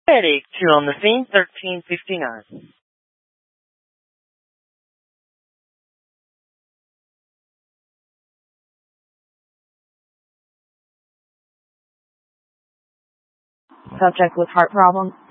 Medic 2 on the scene, 1359. Subject with heart problems.